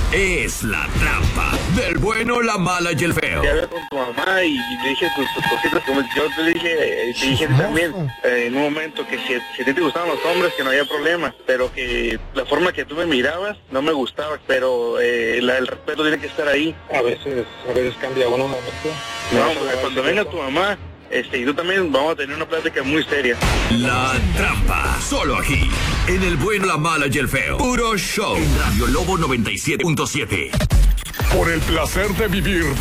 es La Trampa del bueno, la mala y el feo. Ya hablé con tu mamá y le dije tus cositas, como yo te dije también en un momento que si a ti te gustaban los hombres, que no había problema, pero que la forma que tú me mirabas no me gustaba, pero el respeto tiene que estar ahí. A veces cambia uno, ¿no? No, cuando venga tu mamá, y tú también, vamos a tener una plática muy seria. La Trampa, solo aquí, en el bueno, la mala y el feo. Puro show. En Radio Lobo 97.7. Por el placer de vivir